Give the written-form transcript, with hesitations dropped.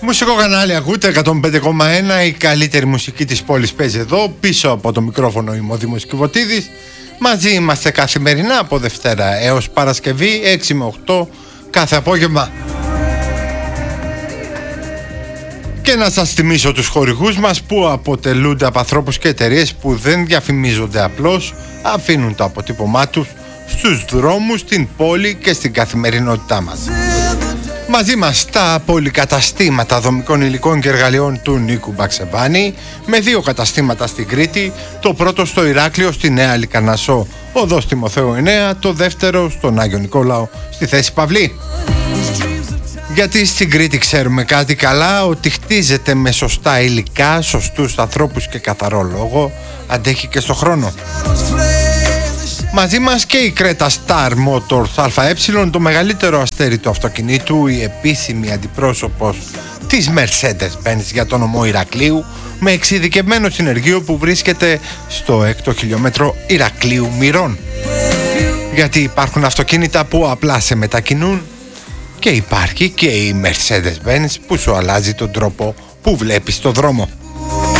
Μουσικό κανάλι ακούτε, 105,1. Η καλύτερη μουσική της πόλης παίζει εδώ. Πίσω από το μικρόφωνο είμαι ο Δήμος Κιβωτίδης. Μαζί είμαστε καθημερινά από Δευτέρα έως Παρασκευή 6 με 8 κάθε απόγευμα. Και να σας θυμίσω τους χορηγούς μας που αποτελούνται από ανθρώπους και εταιρείες που δεν διαφημίζονται απλώς, αφήνουν το αποτύπωμά τους στους δρόμους, στην πόλη και στην καθημερινότητά μας. Μαζί μας τα πολυκαταστήματα δομικών υλικών και εργαλειών του Νίκου Μπαξεβάνη, με 2 καταστήματα στην Κρήτη, το πρώτο στο Ηράκλειο στη Νέα Λικαρνασσό, οδός Τιμοθέου 9, το δεύτερο στον Άγιο Νικόλαο στη Θέση Παυλή. Γιατί στην Κρήτη ξέρουμε κάτι καλά, ότι χτίζεται με σωστά υλικά, σωστούς ανθρώπους και καθαρό λόγο, αντέχει και στο χρόνο. Μαζί μας και η Creta Star Motors ΑΕ, το μεγαλύτερο αστέρι του αυτοκινήτου, η επίσημη αντιπρόσωπος της Mercedes-Benz για τον ομό Ηρακλείου, με εξειδικευμένο συνεργείο που βρίσκεται στο 6ο χιλιόμετρο Ηρακλείου Μυρών. Γιατί υπάρχουν αυτοκίνητα που απλά σε μετακινούν και υπάρχει και η Mercedes-Benz που σου αλλάζει τον τρόπο που βλέπεις το δρόμο.